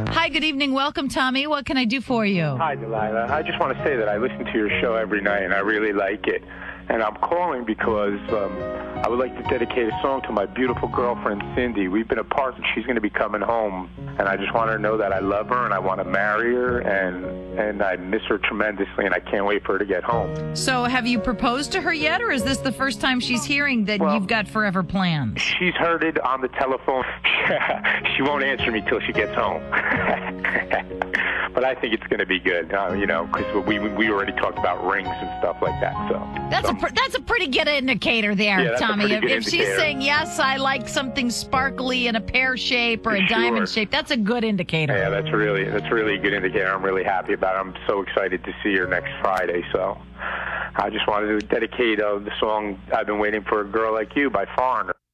Hi, good evening. Welcome, Tommy. What can I do for you? Hi, Delilah. I just want to say that I listen to your show every night, and I really like it. And I'm calling because I would like to dedicate a song to my beautiful girlfriend, Cindy. We've been apart, and she's going to be coming home. And I just want her to know that I love her, and I want to marry her, and I miss her tremendously, and I can't wait for her to get home. So have you proposed to her yet, or is this the first time she's hearing that you've got forever plans? She's heard it on the telephone. She won't answer me till she gets home. But I think it's going to be good, because we already talked about rings and stuff like that. So that's a pretty good indicator there, yeah, Tommy. If she's indicator. saying, yes, I like something sparkly in a pear shape or a diamond shape, that's a good indicator. Yeah, that's really a good indicator. I'm really happy about it. I'm so excited to see her next Friday. So I just wanted to dedicate the song I've Been Waiting for a Girl Like You by Foreigner.